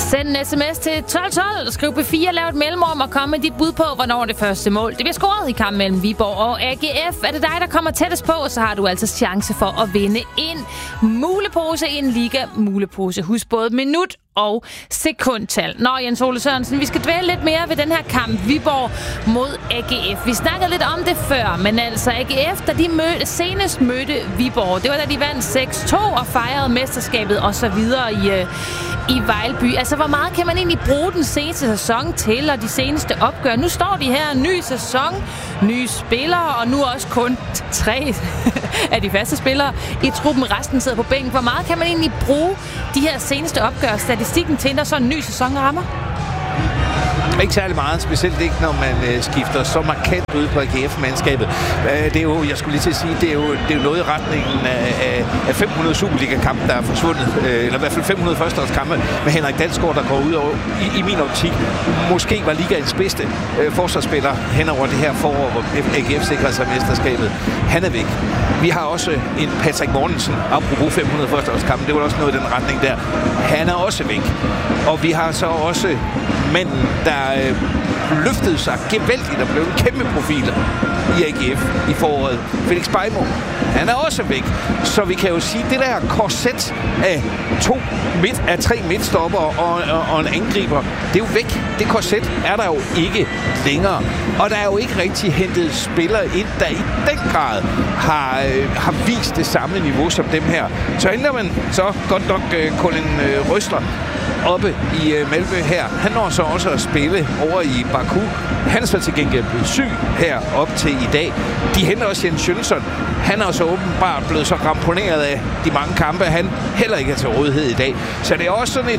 Send en sms til 1212, skriv P4, lav et mellemrum og kom med dit bud på, hvornår det første mål det bliver scoret i kampen mellem Viborg og AGF. Er det dig, der kommer tættest på, så har du altså chance for at vinde en mulepose, en liga-mulepose. Husk både minut og sekundtal. Nå, Jens Ole Sørensen, vi skal dvæle lidt mere ved den her kamp Viborg mod AGF. Vi snakkede lidt om det før, men altså AGF, da de senest mødte Viborg, det var da de vandt 6-2 og fejrede mesterskabet og så videre i Vejlby. Altså, hvor meget kan man egentlig bruge den seneste sæson til, og de seneste opgør? Nu står de her, ny sæson, nye spillere, og nu også kun 3 af de faste spillere i truppen. Resten sidder på bænken. Hvor meget kan man egentlig bruge de her seneste opgør, statistikken til, når så en ny sæson rammer? Ikke særlig meget, specielt ikke, når man skifter så markant ud på AGF-mandskabet. Det er jo, jeg skulle lige til at sige, det er jo noget i retningen af 500 Superliga-kampe, der er forsvundet, eller i hvert fald 500 førsteårskampe med Henrik Dalsgaard, der går ud over, i min optik, måske var ligaens bedste forsvarsspiller hen over det her forår, hvor AGF sikrede sig mesterskabet. Han er væk. Vi har også en Patrick Mortensen, apropos 500 førsteårskampe, det var også noget i den retning der. Han er også væk. Og vi har så også manden, der løftede sig gevaldigt og blev en kæmpe profil i AGF i foråret. Felix Beimo, han er også væk. Så vi kan jo sige, det der korset af 3 midtstopper og en angriber, det er jo væk. Det korset er der jo ikke længere. Og der er jo ikke rigtig hentet spillere ind, der i den grad har vist det samme niveau som dem her. Så henter man så godt nok Colin Røsler oppe i Malmø her. Han når så også at spille over i Baku. Han er så til gengæld blevet syg her op til i dag. De henter også Jens Jønsson. Han er så åbenbart blevet så ramponeret af de mange kampe, han heller ikke er til rådighed i dag. Så det er også sådan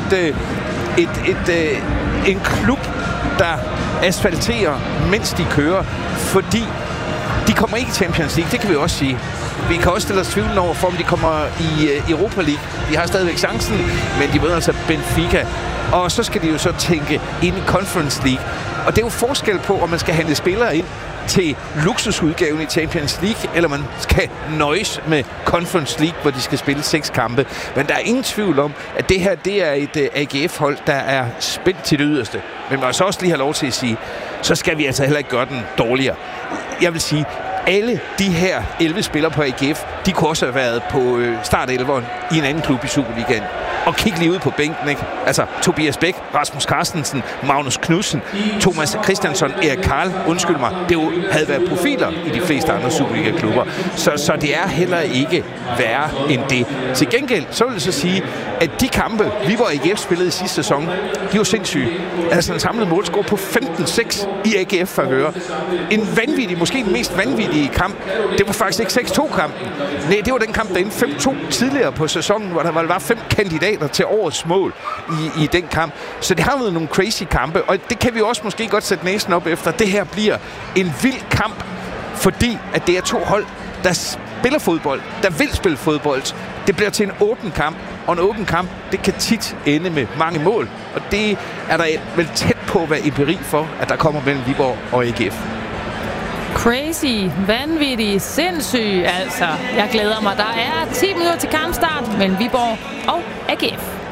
en klub, der asfalterer, mens de kører, fordi de kommer ikke i Champions League, det kan vi også sige. Vi kan også stille os tvivl over for, om de kommer i Europa League. De har stadigvæk chancen, men de møder altså Benfica. Og så skal de jo så tænke ind i Conference League. Og det er jo forskel på, om man skal hente spillere ind til luksusudgaven i Champions League, eller man skal nøjes med Conference League, hvor de skal spille 6 kampe. Men der er ingen tvivl om, at det her, det er et AGF-hold, der er spændt til det yderste. Men man også lige have lov til at sige, så skal vi altså heller ikke gøre den dårligere. Jeg vil sige, alle de her 11 spillere på AGF, de kunne også have været på start-11'eren i en anden klub i Superligaen. Og kig lige ud på bænken, ikke? Altså, Tobias Bæk, Rasmus Carstensen, Magnus Knudsen, Thomas Christiansson, Erik Karl, undskyld mig, det jo havde været profiler i de fleste andre Superliga-klubber. Så det er heller ikke værre end det. Til gengæld, så vil jeg så sige, at de kampe, Viborg og AGF spillede i sidste sæson, de var sindssyge. Altså en samlet målscore på 15-6 i AGF-favør. En vanvittig, måske den mest vanvittige kamp. Det var faktisk ikke 6-2-kampen. Nej, det var den kamp, der endte 5-2 tidligere på sæsonen, hvor der var 5 kandidater til årets mål i den kamp. Så det har været nogle crazy kampe, og det kan vi også måske godt sætte næsen op efter. Det her bliver en vild kamp, fordi at det er 2 hold, der spiller fodbold, der vil spille fodbold. Det bliver til en åben kamp, og en åben kamp, det kan tit ende med mange mål. Og det er der vel tæt på at være empiri for, at der kommer mellem Viborg og AGF. Crazy, vanvittig, sindssyg, altså. Jeg glæder mig. Der er 10 minutter til kampstart mellem Viborg og AGF.